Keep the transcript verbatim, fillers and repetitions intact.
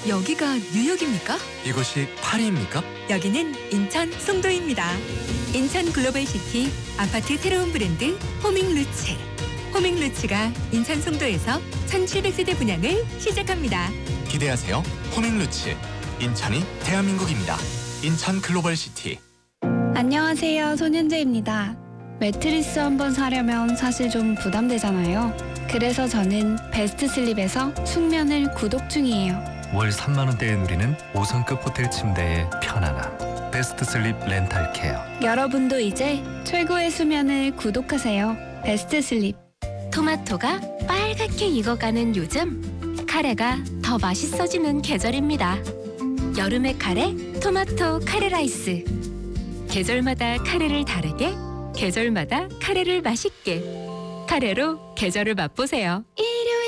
여기가 뉴욕입니까? 이곳이 파리입니까? 여기는 인천 송도입니다. 인천 글로벌시티 아파트 새로운 브랜드 호밍루츠. 호밍루츠가 인천 송도에서 천칠백 세대 분양을 시작합니다. 기대하세요. 호밍루츠. 인천이 대한민국입니다. 인천 글로벌시티. 안녕하세요. 손현재입니다. 매트리스 한번 사려면 사실 좀 부담되잖아요. 그래서 저는 베스트슬립에서 숙면을 구독 중이에요. 월 삼만 원대에 누리는 오 성급 호텔 침대의 편안함. 베스트슬립 렌탈케어. 여러분도 이제 최고의 수면을 구독하세요. 베스트슬립. 토마토가 빨갛게 익어가는 요즘, 카레가 더 맛있어지는 계절입니다. 여름의 카레, 토마토 카레 라이스. 계절마다 카레를 다르게, 계절마다 카레를 맛있게. 카레로 계절을 맛보세요. 일요일